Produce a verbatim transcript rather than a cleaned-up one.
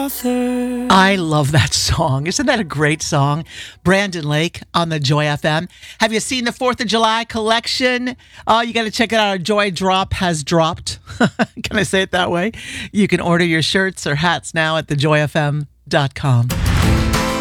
author. I love that song. Isn't that a great song? Brandon Lake on the Joy F M. Have you seen the fourth of July collection? Oh, you got to check it out. Our Joy Drop has dropped. Can I say it that way? You can order your shirts or hats now at the joy f m dot com.